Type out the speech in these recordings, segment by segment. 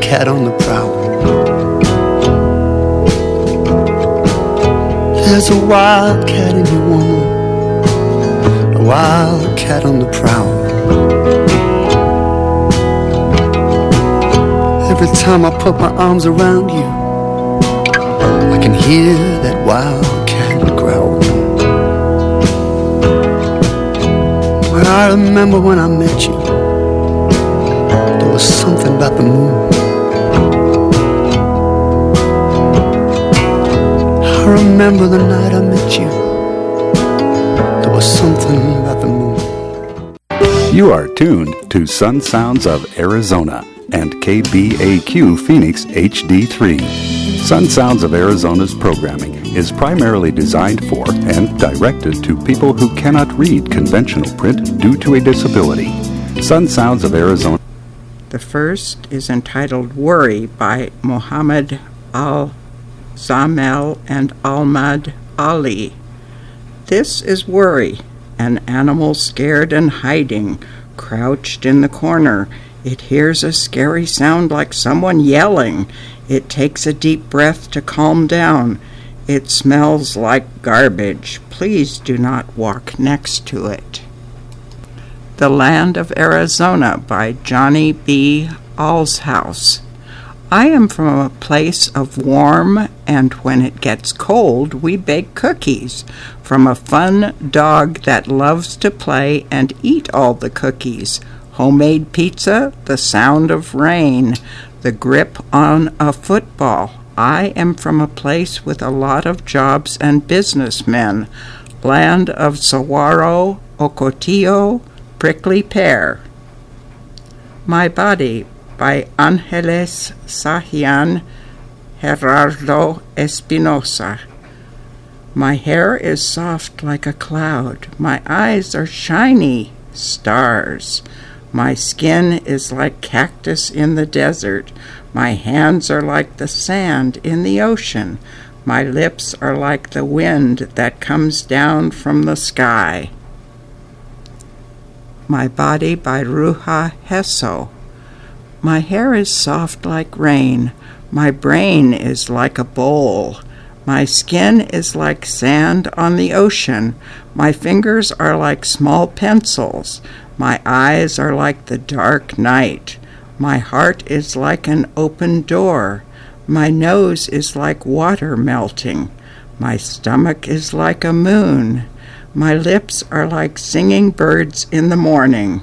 cat on the prowl. There's a wild cat in you, woman, a wild cat on the prowl. Every time I put my arms around you, I can hear that wild cat growl. Well, I remember when I met you, there was something about the moon. I remember the night I met you, there was something about the moon. You are tuned to Sun Sounds of Arizona and KBAQ Phoenix HD3. Sun Sounds of Arizona's programming is primarily designed for and directed to people who cannot read conventional print due to a disability. Sun Sounds of Arizona. The first is entitled Worry by Muhammad Al-Zamel and Ahmad Ali. This is worry, an animal scared and hiding, crouched in the corner. It hears a scary sound like someone yelling. It takes a deep breath to calm down. It smells like garbage. Please do not walk next to it. The Land of Arizona by Johnny B. Alshouse. I am from a place of warm, and when it gets cold, we bake cookies. From a fun dog that loves to play and eat all the cookies. Homemade pizza, the sound of rain, the grip on a football. I am from a place with a lot of jobs and businessmen. Land of saguaro, ocotillo, prickly pear. My Body by Angeles Sahian Gerardo Espinosa. My hair is soft like a cloud. My eyes are shiny, stars. My skin is like cactus in the desert. My hands are like the sand in the ocean. My lips are like the wind that comes down from the sky. My Body by Ruha Hesso. My hair is soft like rain. My brain is like a bowl. My skin is like sand on the ocean. My fingers are like small pencils. My eyes are like the dark night. My heart is like an open door. My nose is like water melting. My stomach is like a moon. My lips are like singing birds in the morning.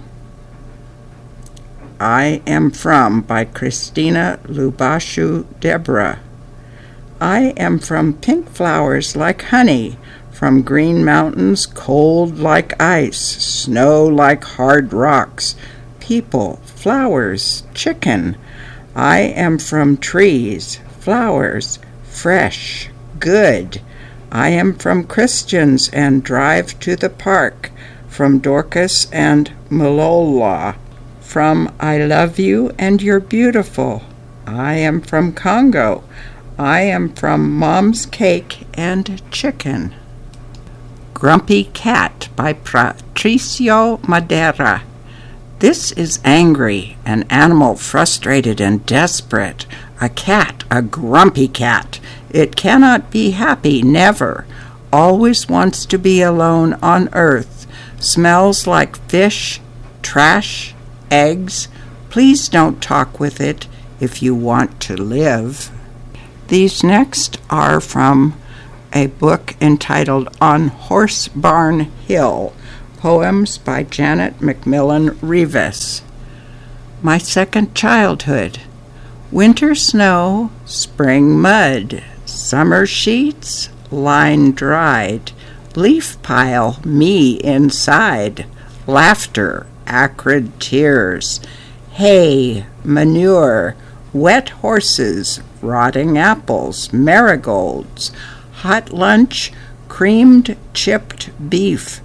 I Am From by Christina Lubashu Deborah. I am from pink flowers like honey, from green mountains cold like ice, snow like hard rocks, people, flowers, chicken. I am from trees, flowers, fresh, good. I am from Christians and drive to the park, from Dorcas and Malola, from I love you and you're beautiful. I am from Congo. I am from Mom's Cake and Chicken. Grumpy Cat by Patricio Madera. This is angry, an animal frustrated and desperate. A cat, a grumpy cat. It cannot be happy, never. Always wants to be alone on earth. Smells like fish, trash, eggs. Please don't talk with it if you want to live. These next are from a book entitled On Horse Barn Hill, poems by Janet McMillan Rivas. My Second Childhood. Winter snow, spring mud, summer sheets, line dried, leaf pile, me inside, laughter, acrid tears, hay, manure, wet horses, rotting apples, marigolds, hot lunch, creamed chipped beef,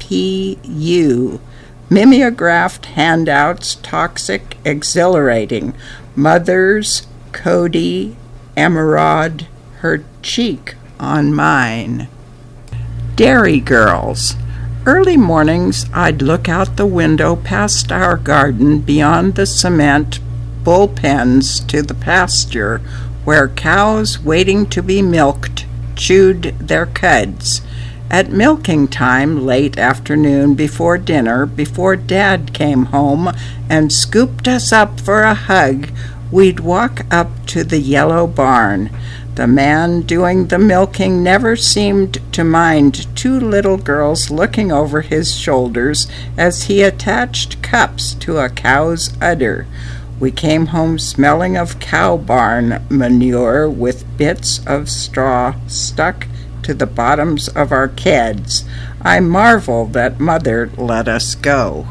P.U., mimeographed handouts, toxic, exhilarating, mother's, Cody, emerald, her cheek on mine. Dairy Girls. Early mornings I'd look out the window past our garden beyond the cement bullpens to the pasture, where cows waiting to be milked chewed their cuds. At milking time, late afternoon before dinner, before Dad came home and scooped us up for a hug, we'd walk up to the yellow barn. The man doing the milking never seemed to mind two little girls looking over his shoulders as he attached cups to a cow's udder. We came home smelling of cow barn manure with bits of straw stuck to the bottoms of our keds. I marvel that Mother let us go.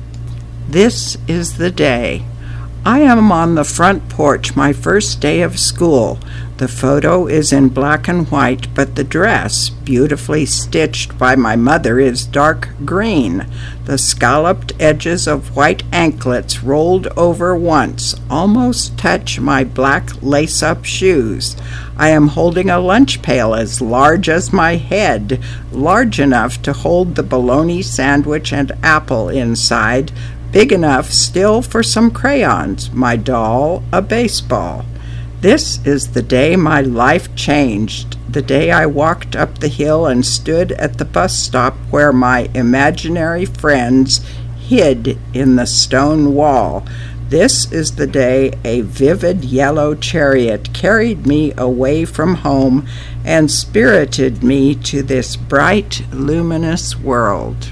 This is the day. I am on the front porch my first day of school. The photo is in black and white, but the dress, beautifully stitched by my mother, is dark green. The scalloped edges of white anklets rolled over once almost touch my black lace-up shoes. I am holding a lunch pail as large as my head, large enough to hold the bologna sandwich and apple inside, big enough still for some crayons, my doll, a baseball. This is the day my life changed, the day I walked up the hill and stood at the bus stop where my imaginary friends hid in the stone wall. This is the day a vivid yellow chariot carried me away from home and spirited me to this bright, luminous world.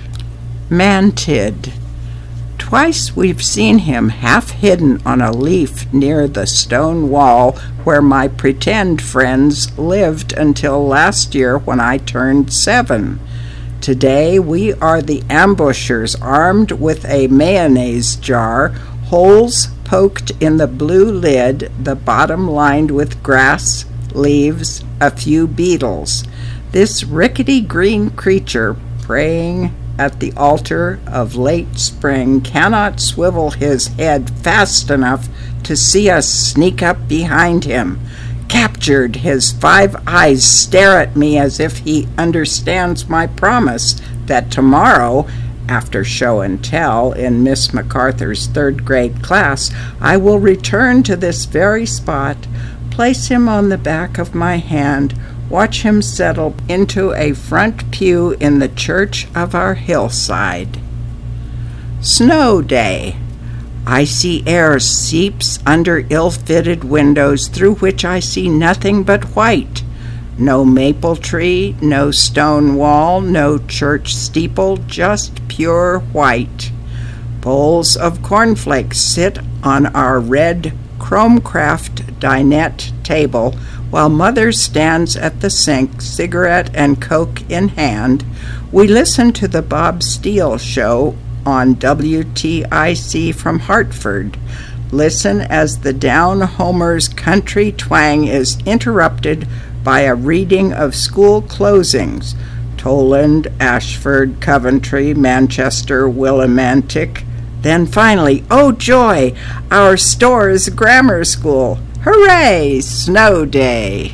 Mantid. Twice we've seen him half hidden on a leaf near the stone wall where my pretend friends lived until last year when I turned 7. Today we are the ambushers armed with a mayonnaise jar, holes poked in the blue lid, the bottom lined with grass, leaves, a few beetles. This rickety green creature praying at the altar of late spring cannot swivel his head fast enough to see us sneak up behind him. Captured, his 5 eyes stare at me as if he understands my promise that tomorrow, after show and tell in Miss MacArthur's 3rd grade class, I will return to this very spot, place him on the back of my hand, watch him settle into a front pew in the church of our hillside. Snow day. Icy air seeps under ill-fitted windows through which I see nothing but white. No maple tree, no stone wall, no church steeple, just pure white. Bowls of cornflakes sit on our red Chromecraft dinette table while Mother stands at the sink, cigarette and Coke in hand. We listen to the Bob Steele Show on WTIC from Hartford. Listen as the Down Homer's country twang is interrupted by a reading of school closings. Toland, Ashford, Coventry, Manchester, Willimantic. Then finally, oh joy, our Storrs Grammar School. Hooray! Snow Day!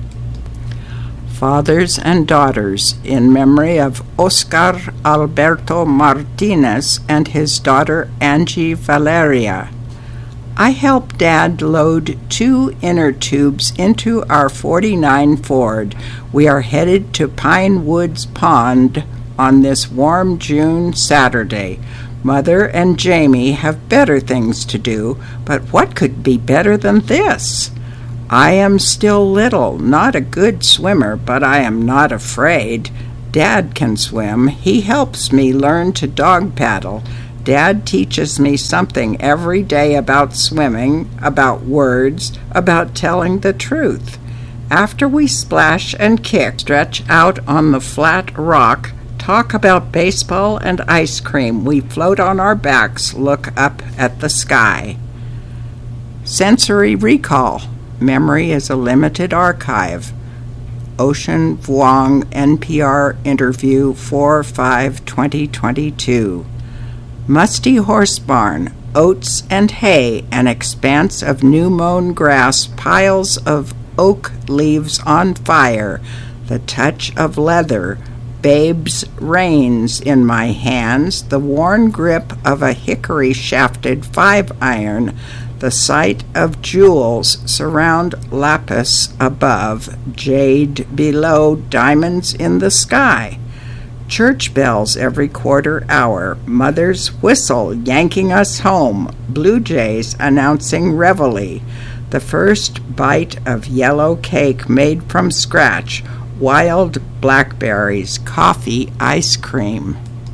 Fathers and Daughters, in memory of Oscar Alberto Martinez and his daughter Angie Valeria. I helped Dad load 2 inner tubes into our 49 Ford. We are headed to Pine Woods Pond on this warm June Saturday. Mother and Jamie have better things to do, but what could be better than this? I am still little, not a good swimmer, but I am not afraid. Dad can swim. He helps me learn to dog paddle. Dad teaches me something every day about swimming, about words, about telling the truth. After we splash and kick, stretch out on the flat rock, talk about baseball and ice cream, we float on our backs, look up at the sky. Sensory recall. Memory is a limited archive. Ocean Vuong, NPR interview 4/5/2022. Musty horse barn, oats and hay, an expanse of new-mown grass, piles of oak leaves on fire, the touch of leather, Babe's reins in my hands, the worn grip of a hickory-shafted 5-iron, The sight of jewels surround lapis above, jade below, diamonds in the sky. Church bells every quarter hour, mother's whistle yanking us home, blue jays announcing reveille, the first bite of yellow cake made from scratch, wild blackberries, coffee, ice cream.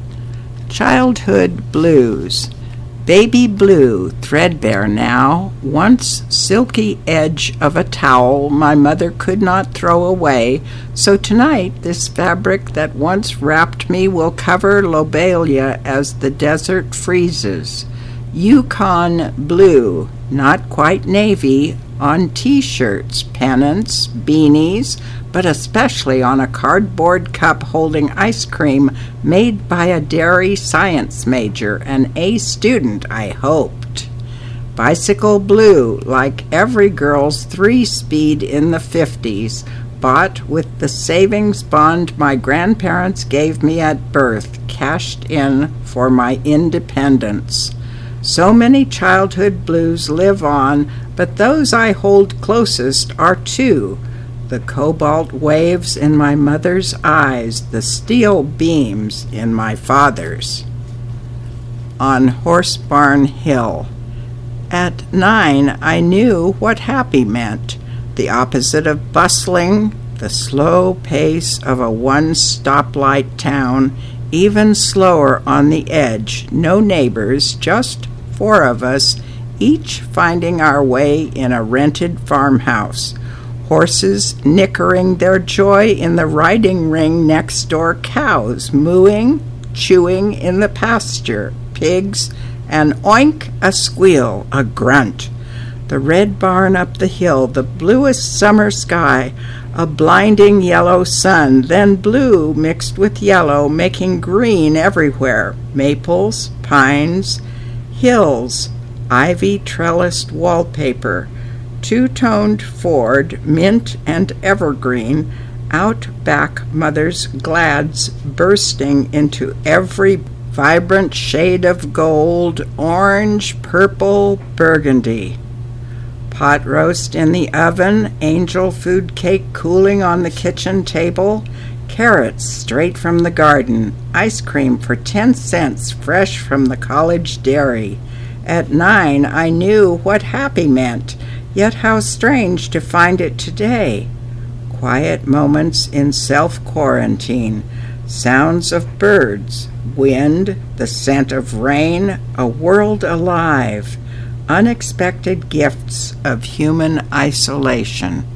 Childhood blues. Baby blue, threadbare now, once silky edge of a towel my mother could not throw away, so tonight this fabric that once wrapped me will cover lobelia as the desert freezes. Yukon blue, not quite navy, on t-shirts, pennants, beanies, but especially on a cardboard cup holding ice cream made by a dairy science major, an A student, I hoped. Bicycle blue, like every girl's 3-speed in the 50s, bought with the savings bond my grandparents gave me at birth, cashed in for my independence. So many childhood blues live on, but those I hold closest are two: the cobalt waves in my mother's eyes, the steel beams in my father's. On Horse Barn Hill. At 9, I knew what happy meant, the opposite of bustling, the slow pace of a one-stoplight town, even slower on the edge, no neighbors, just 4 of us, each finding our way in a rented farmhouse. Horses nickering their joy in the riding ring next door, cows mooing, chewing in the pasture, pigs, an oink, a squeal, a grunt. The red barn up the hill, the bluest summer sky, a blinding yellow sun, then blue mixed with yellow, making green everywhere, maples, pines, hills, ivy trellised wallpaper, two-toned Ford, mint and evergreen, out back mother's glads bursting into every vibrant shade of gold, orange, purple, burgundy. Pot roast in the oven, angel food cake cooling on the kitchen table, carrots straight from the garden, ice cream for 10 cents fresh from the college dairy. At 9, I knew what happy meant, yet how strange to find it today. Quiet moments in self-quarantine, sounds of birds, wind, the scent of rain, a world alive, unexpected gifts of human isolation.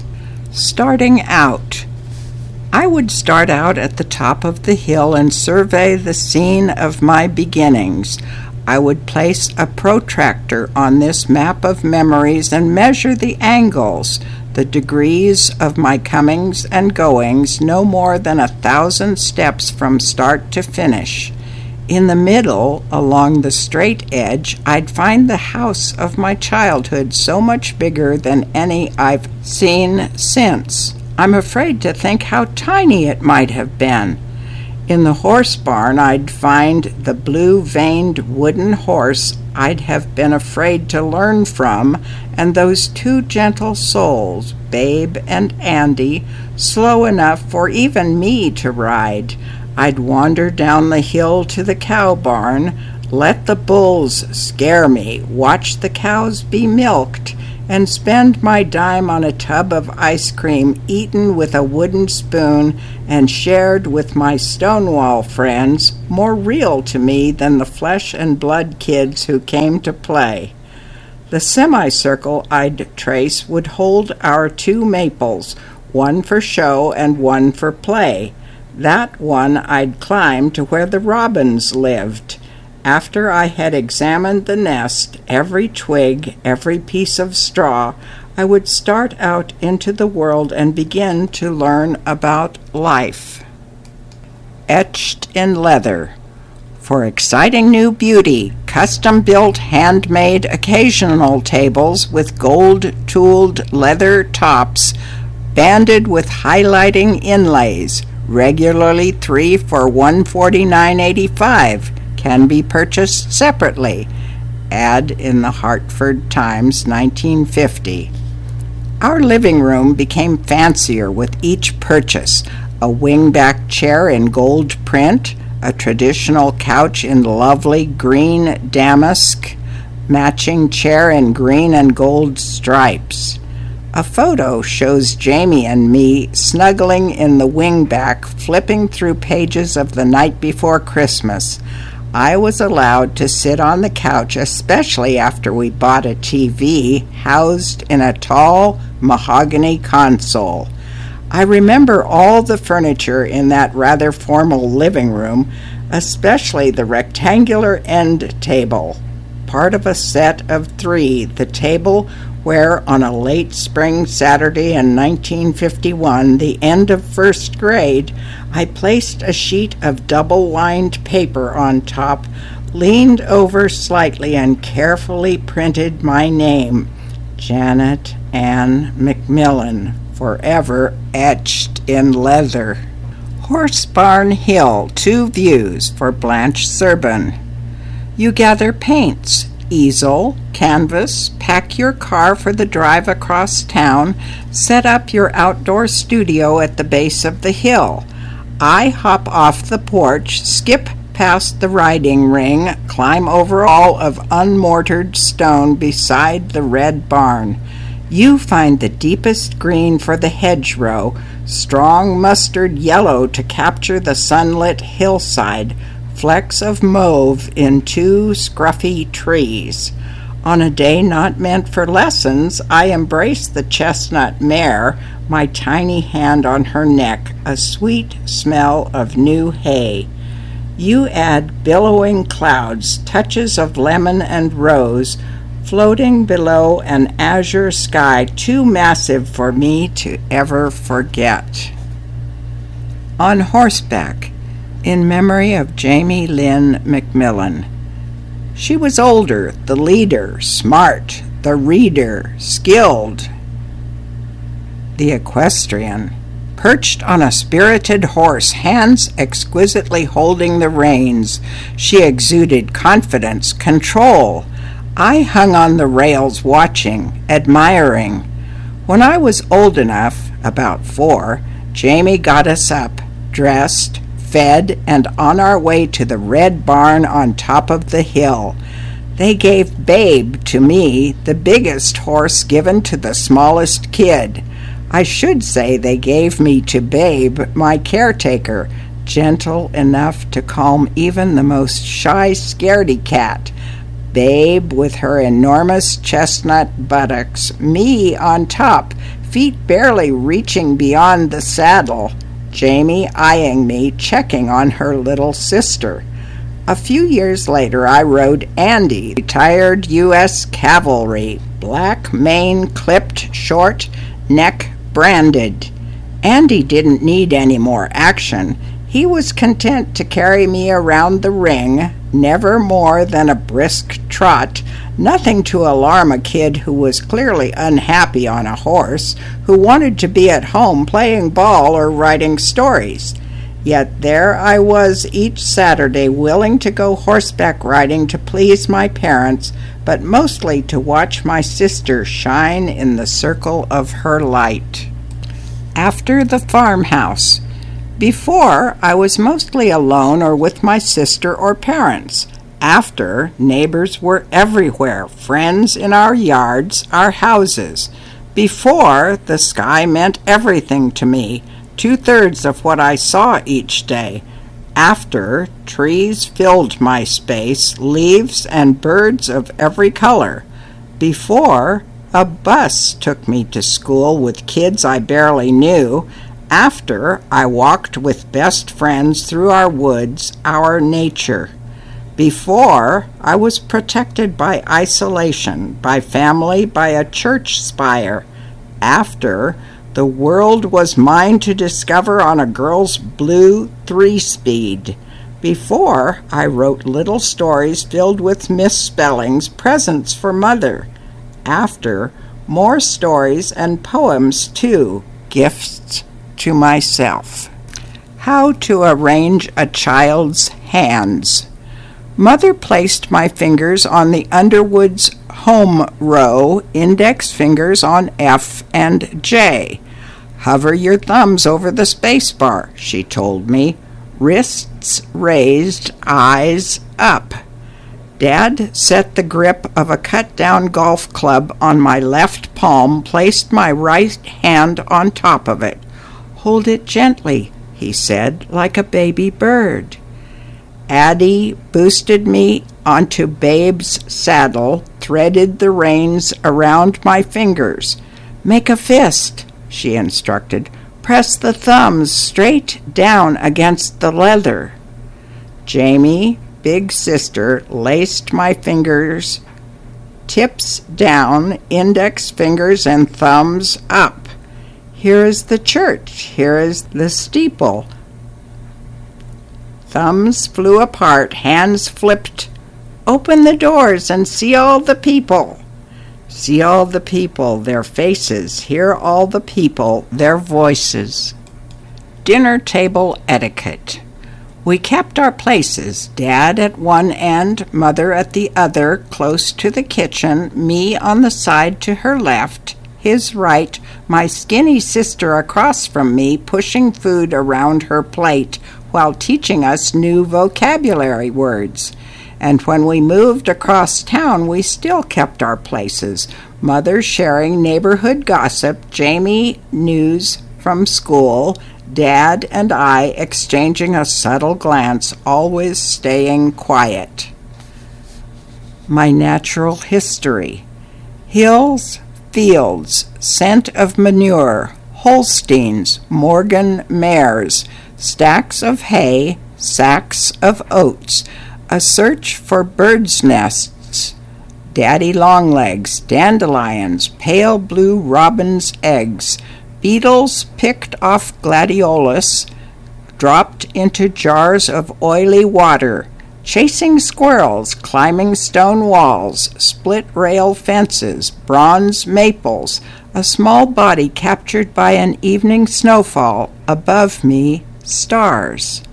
Starting out. I would start out at the top of the hill and survey the scene of my beginnings. I would place a protractor on this map of memories and measure the angles, the degrees of my comings and goings, no more than 1,000 steps from start to finish. In the middle, along the straight edge, I'd find the house of my childhood, so much bigger than any I've seen since. I'm afraid to think how tiny it might have been. In the horse barn, I'd find the blue-veined wooden horse I'd have been afraid to learn from, and those 2 gentle souls, Babe and Andy, slow enough for even me to ride. I'd wander down the hill to the cow barn, let the bulls scare me, watch the cows be milked, and spend my dime on a tub of ice cream eaten with a wooden spoon and shared with my Stonewall friends, more real to me than the flesh and blood kids who came to play. The semicircle I'd trace would hold our 2 maples, one for show and one for play. That one I'd climb to where the robins lived. After I had examined the nest, every twig, every piece of straw, I would start out into the world and begin to learn about life. Etched in leather. For exciting new beauty, custom-built, handmade occasional tables with gold-tooled leather tops banded with highlighting inlays, regularly 3 for $149.85, can be purchased separately. ad in the Hartford Times, 1950. Our living room became fancier with each purchase: a wingback chair in gold print, a traditional couch in lovely green damask, matching chair in green and gold stripes. A photo shows Jamie and me snuggling in the wingback, flipping through pages of The Night Before Christmas. I was allowed to sit on the couch, especially after we bought a TV housed in a tall mahogany console. I remember all the furniture in that rather formal living room, especially the rectangular end table, part of a set of 3, the table where on a late spring Saturday in 1951, the end of first grade, I placed a sheet of double-lined paper on top, leaned over slightly, and carefully printed my name, Janet Ann McMillan, forever etched in leather. Horse Barn Hill, 2 views for Blanche Serban. You gather paints, easel, canvas, pack your car for the drive across town, set up your outdoor studio at the base of the hill. I hop off the porch, skip past the riding ring, climb over all of unmortared stone beside the red barn. You find the deepest green for the hedgerow, strong mustard yellow to capture the sunlit hillside, flecks of mauve in 2 scruffy trees. On a day not meant for lessons, I embrace the chestnut mare, my tiny hand on her neck, a sweet smell of new hay. You add billowing clouds, touches of lemon and rose, floating below an azure sky too massive for me to ever forget. On horseback, in memory of Jamie Lynn McMillan. She was older, the leader, smart, the reader, skilled, the equestrian, perched on a spirited horse, hands exquisitely holding the reins. She exuded confidence, control. I hung on the rails watching, admiring. When I was old enough, about 4, Jamie got us up, dressed, fed, and on our way to the red barn on top of the hill. They gave Babe to me, the biggest horse given to the smallest kid. I should say they gave me to Babe, my caretaker, gentle enough to calm even the most shy scaredy cat. Babe with her enormous chestnut buttocks, me on top, feet barely reaching beyond the saddle, Jamie eyeing me, checking on her little sister. A few years later, I rode Andy, retired U.S. Cavalry, black mane clipped short, neck branded. Andy didn't need any more action. He was content to carry me around the ring, never more than a brisk trot, nothing to alarm a kid who was clearly unhappy on a horse, who wanted to be at home playing ball or writing stories. Yet there I was each Saturday, willing to go horseback riding to please my parents, but mostly to watch my sister shine in the circle of her light. After the farmhouse. Before, I was mostly alone or with my sister or parents. After, neighbors were everywhere, friends in our yards, our houses. Before, the sky meant everything to me, 2/3 of what I saw each day. After, trees filled my space, leaves and birds of every color. Before, a bus took me to school with kids I barely knew. After, I walked with best friends through our woods, our nature. Before, I was protected by isolation, by family, by a church spire. After, the world was mine to discover on a girl's blue 3-speed. Before, I wrote little stories filled with misspellings, presents for Mother. After, more stories and poems too, gifts to myself. How to arrange a child's hands. Mother placed my fingers on the Underwood's home row, index fingers on F and J. Hover your thumbs over the space bar, she told me. Wrists raised, eyes up. Dad set the grip of a cut-down golf club on my left palm, placed my right hand on top of it. Hold it gently, he said, like a baby bird. Addie boosted me onto Babe's saddle, threaded the reins around my fingers. Make a fist, she instructed. Press the thumbs straight down against the leather. Jamie, big sister, laced my fingers, tips down, index fingers and thumbs up. Here is the church. Here is the steeple. Thumbs flew apart, hands flipped. Open the doors and see all the people. See all the people, their faces. Hear all the people, their voices. Dinner table etiquette. We kept our places, Dad at one end, Mother at the other, close to the kitchen, me on the side to her left, his right, my skinny sister across from me, pushing food around her plate while teaching us new vocabulary words. And when we moved across town, we still kept our places, Mother sharing neighborhood gossip, Jamie news from school, Dad and I exchanging a subtle glance, always staying quiet. My natural history. Hills, fields, scent of manure, Holsteins, Morgan mares, stacks of hay, sacks of oats, a search for birds' nests, daddy longlegs, dandelions, pale blue robin's eggs, beetles picked off gladiolus, dropped into jars of oily water, chasing squirrels, climbing stone walls, split-rail fences, bronze maples, a small body captured by an evening snowfall, above me, stars.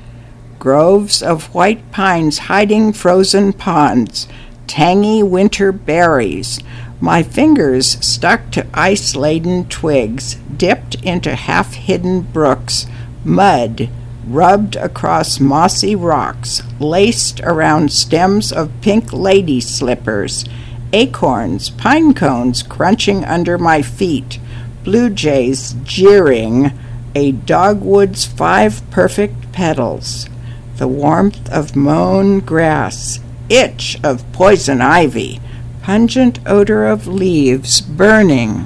Groves of white pines hiding frozen ponds, tangy winter berries, my fingers stuck to ice-laden twigs, dipped into half-hidden brooks, mud rubbed across mossy rocks, laced around stems of pink lady slippers, acorns, pine cones crunching under my feet, blue jays jeering, a dogwood's 5 perfect petals, the warmth of mown grass, itch of poison ivy, pungent odor of leaves burning.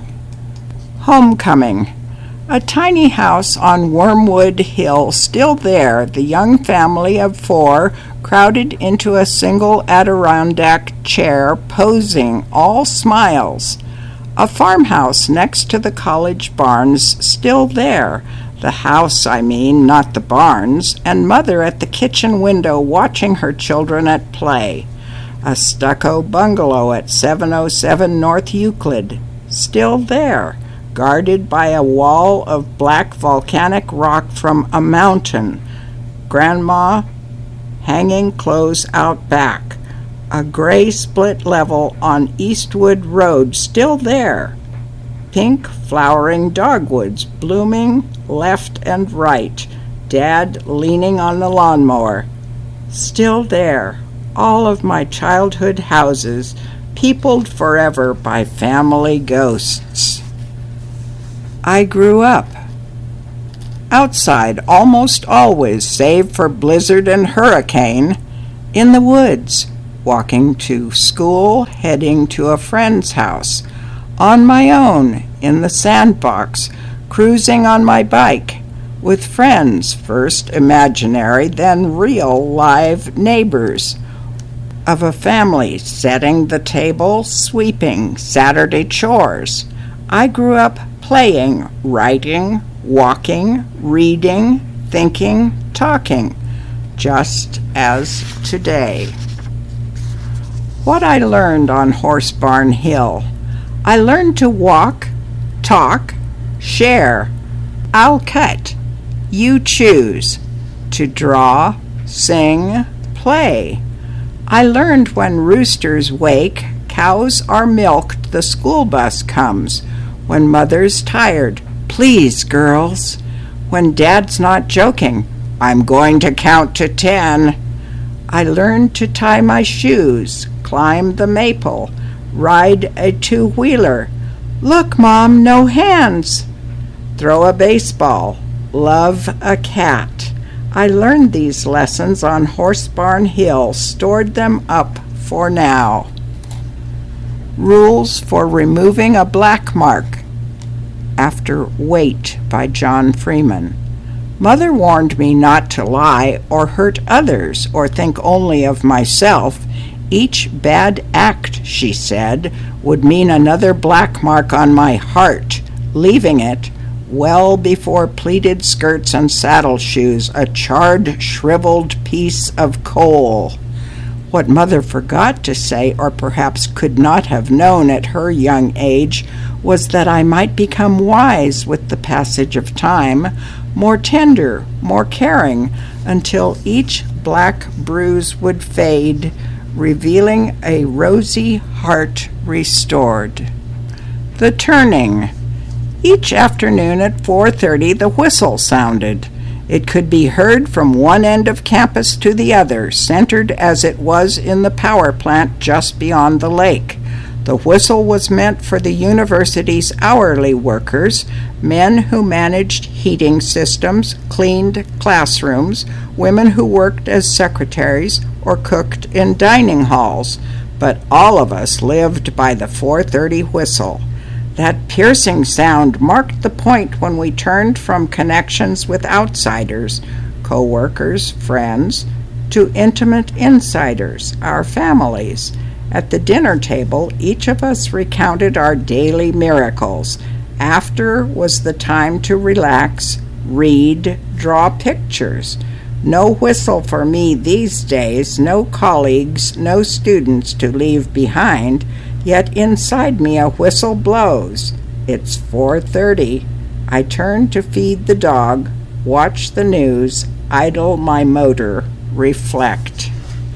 Homecoming. A tiny house on Wormwood Hill, still there, the young family of 4 crowded into a single Adirondack chair, posing, all smiles. A farmhouse next to the college barns, still there. The house, I mean, not the barns, and Mother at the kitchen window watching her children at play. A stucco bungalow at 707 North Euclid, still there, guarded by a wall of black volcanic rock from a mountain. Grandma hanging clothes out back. A gray split level on Eastwood Road, still there. Pink flowering dogwoods blooming left and right. Dad leaning on the lawnmower. Still there. All of my childhood houses, peopled forever by family ghosts. I grew up. Outside, almost always, save for blizzard and hurricane, in the woods, walking to school, heading to a friend's house, on my own, in the sandbox, cruising on my bike, with friends, first imaginary, then real live neighbors, of a family setting the table, sweeping, Saturday chores. I grew up playing, writing, walking, reading, thinking, talking, just as today. What I learned on Horse Barn Hill. I learned to walk, talk, share. I'll cut. You choose. To draw, sing, play. I learned when roosters wake, cows are milked, the school bus comes. When mother's tired, please, girls. When dad's not joking, I'm going to count to 10. I learned to tie my shoes, climb the maple, ride a two-wheeler. Look, Mom, no hands. Throw a baseball, love a cat. I learned these lessons on Horse Barn Hill, stored them up for now. Rules for removing a black mark. After Wait by John Freeman. Mother warned me not to lie or hurt others or think only of myself. Each bad act, she said, would mean another black mark on my heart, leaving it, well before pleated skirts and saddle shoes, a charred, shriveled piece of coal. What Mother forgot to say, or perhaps could not have known at her young age, was that I might become wise with the passage of time, more tender, more caring, until each black bruise would fade, revealing a rosy heart restored. The turning. Each afternoon at 4:30 the whistle sounded. It could be heard from one end of campus to the other, centered as it was in the power plant just beyond the lake. The whistle was meant for the university's hourly workers, men who managed heating systems, cleaned classrooms, women who worked as secretaries or cooked in dining halls. But all of us lived by the 4:30 whistle. That piercing sound marked the point when we turned from connections with outsiders, co-workers, friends, to intimate insiders, our families. At the dinner table, each of us recounted our daily miracles. After was the time to relax, read, draw pictures. No whistle for me these days, no colleagues, no students to leave behind. Yet inside me a whistle blows. It's 4:30. I turn to feed the dog, watch the news, idle my motor, reflect.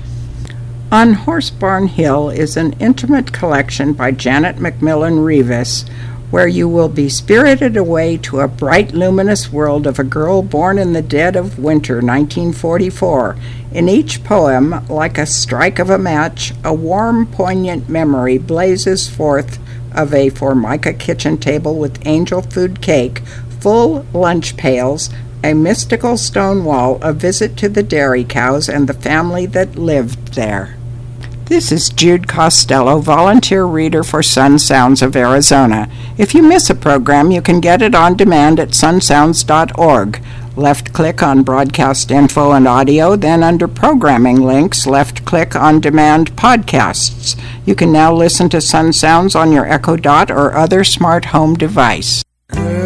On Horse Barn Hill is an intimate collection by Janet McMillan Rivas, where you will be spirited away to a bright, luminous world of a girl born in the dead of winter, 1944. In each poem, like a strike of a match, a warm, poignant memory blazes forth of a Formica kitchen table with angel food cake, full lunch pails, a mystical stone wall, a visit to the dairy cows and the family that lived there. This is Jude Costello, volunteer reader for Sun Sounds of Arizona. If you miss a program, you can get it on demand at sunsounds.org. Left-click on Broadcast Info and Audio, then under Programming Links, left-click on Demand Podcasts. You can now listen to Sun Sounds on your Echo Dot or other smart home device.